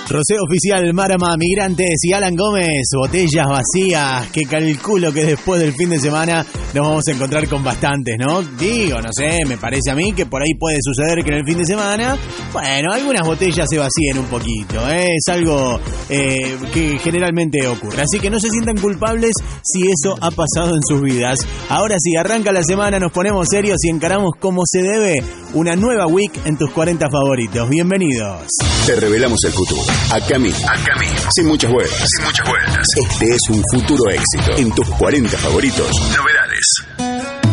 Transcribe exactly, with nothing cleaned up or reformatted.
Rosé Oficial, Marama, Migrantes y Alan Gómez, botellas vacías, que calculo que después del fin de semana nos vamos a encontrar con bastantes, ¿no? Digo, no sé, me parece a mí que por ahí puede suceder que en el fin de semana, bueno, algunas botellas se vacíen un poquito, ¿eh? Es algo eh, que generalmente ocurre, así que no se sientan culpables si eso ha pasado en sus vidas. Ahora sí, arranca la semana, nos ponemos serios y encaramos como se debe una nueva week en tus cuarenta favoritos. Bienvenidos. Te revelamos el futuro. Acá mismo. Acá mismo. Sin muchas vueltas. Sin muchas vueltas. Este es un futuro éxito. En tus cuarenta favoritos. Novedades.